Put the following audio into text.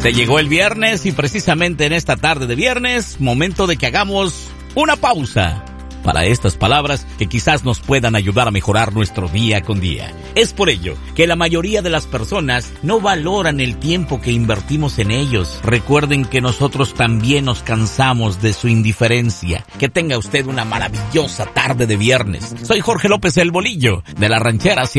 Se llegó el viernes y precisamente en esta tarde de viernes, momento de que hagamos una pausa para estas palabras que quizás nos puedan ayudar a mejorar nuestro día con día. Es por ello que la mayoría de las personas no valoran el tiempo que invertimos en ellos. Recuerden que nosotros también nos cansamos de su indiferencia. Que tenga usted una maravillosa tarde de viernes. Soy Jorge López el Bolillo, de La Ranchera.